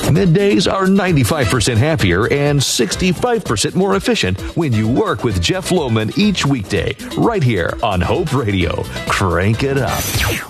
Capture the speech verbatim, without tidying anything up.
Middays are ninety-five percent happier and sixty-five percent more efficient when you work with Jeff Lohman each weekday, right here on Hope Radio. Crank it up.